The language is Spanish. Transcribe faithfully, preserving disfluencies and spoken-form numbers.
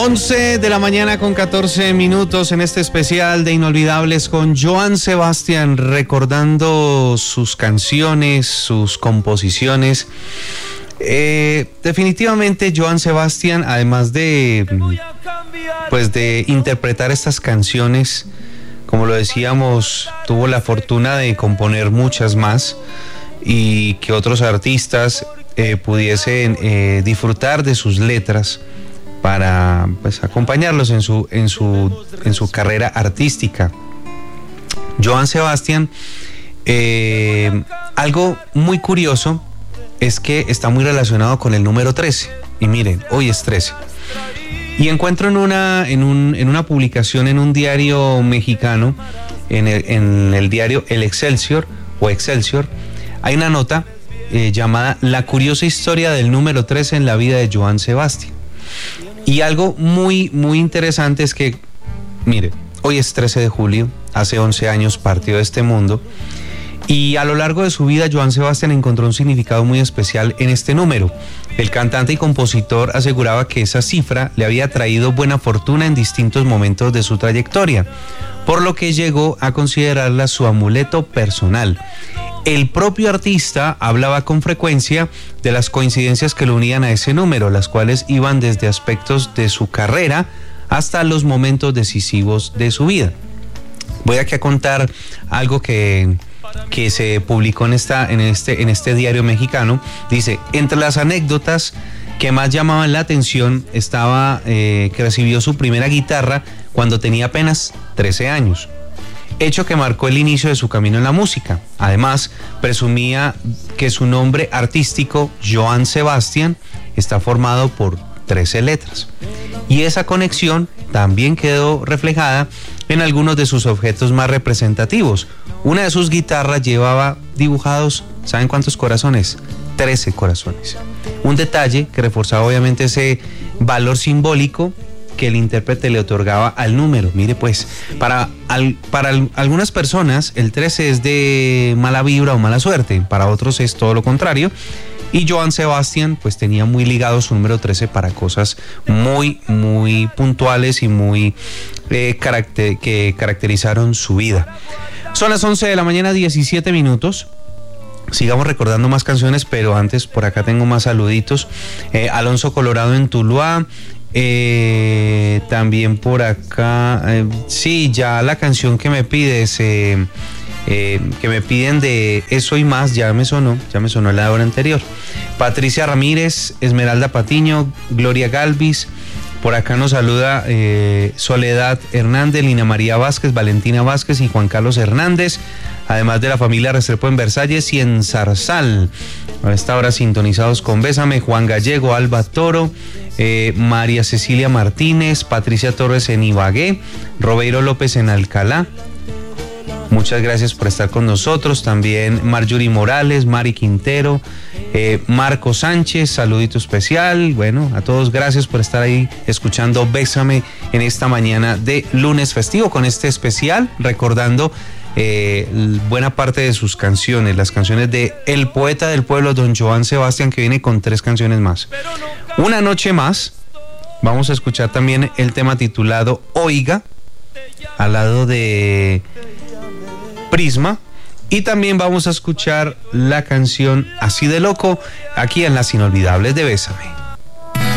once de la mañana con catorce minutos en este especial de Inolvidables con Joan Sebastián, recordando sus canciones, sus composiciones. Eh, definitivamente Joan Sebastián, además de pues de interpretar estas canciones, como lo decíamos, tuvo la fortuna de componer muchas más y que otros artistas eh, pudiesen eh, disfrutar de sus letras para pues acompañarlos en su en su en su carrera artística. Joan Sebastián, eh, algo muy curioso es que está muy relacionado con el número trece, y miren, hoy es trece. Y encuentro en una en un en una publicación en un diario mexicano, en el, en el diario El Excelsior o Excelsior, hay una nota eh, llamada La curiosa historia del número trece en la vida de Joan Sebastián. Y algo muy, muy interesante es que, mire, hoy es trece de julio, hace once años partió de este mundo, y a lo largo de su vida Joan Sebastián encontró un significado muy especial en este número. El cantante y compositor aseguraba que esa cifra le había traído buena fortuna en distintos momentos de su trayectoria, por lo que llegó a considerarla su amuleto personal. El propio artista hablaba con frecuencia de las coincidencias que lo unían a ese número, las cuales iban desde aspectos de su carrera hasta los momentos decisivos de su vida. Voy aquí a contar algo que, que se publicó en, esta, en, este, en este diario mexicano. Dice, entre las anécdotas que más llamaban la atención estaba eh, que recibió su primera guitarra cuando tenía apenas trece años. Hecho que marcó el inicio de su camino en la música. Además, presumía que su nombre artístico, Joan Sebastián, está formado por trece letras. Y esa conexión también quedó reflejada en algunos de sus objetos más representativos. Una de sus guitarras llevaba dibujados, ¿saben cuántos corazones? trece corazones. Un detalle que reforzaba obviamente ese valor simbólico que el intérprete le otorgaba al número. Mire pues, para, al, para al, algunas personas el trece es de mala vibra o mala suerte, para otros es todo lo contrario, y Joan Sebastián pues tenía muy ligado su número trece para cosas muy, muy puntuales y muy eh, caracter, que caracterizaron su vida. Son las once de la mañana, diecisiete minutos. Sigamos recordando más canciones, pero antes por acá tengo más saluditos. eh, Alonso Colorado en Tuluá. Eh, también por acá, eh, sí, ya la canción que me pides, eh, eh, que me piden de Eso y Más, ya me sonó, ya me sonó la hora anterior. Patricia Ramírez, Esmeralda Patiño, Gloria Galvis, por acá nos saluda eh, Soledad Hernández, Lina María Vázquez, Valentina Vázquez y Juan Carlos Hernández, además de la familia Restrepo en Versalles y en Zarzal. A esta hora sintonizados con Bésame, Juan Gallego, Alba Toro, Eh, María Cecilia Martínez, Patricia Torres en Ibagué, Robeiro López en Alcalá. Muchas gracias por estar con nosotros. También Marjorie Morales, Mari Quintero, eh, Marco Sánchez, saludito especial. Bueno, a todos gracias por estar ahí escuchando Bésame en esta mañana de lunes festivo con este especial, recordando Eh, buena parte de sus canciones, las canciones de El Poeta del Pueblo, don Joan Sebastián, que viene con tres canciones más. Una noche más, vamos a escuchar también el tema titulado Oiga, al lado de Prisma, y también vamos a escuchar la canción Así de Loco, aquí en Las Inolvidables de Bésame.